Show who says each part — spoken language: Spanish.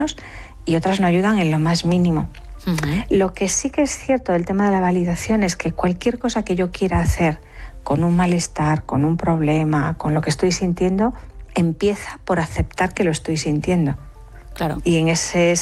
Speaker 1: y otras no ayudan en lo más mínimo.
Speaker 2: Uh-huh.
Speaker 1: Lo que sí que es cierto del tema de la validación es que cualquier cosa que yo quiera hacer con un malestar, con un problema, con lo que estoy sintiendo, empieza por aceptar que lo estoy sintiendo.
Speaker 2: Claro.
Speaker 1: Y en ese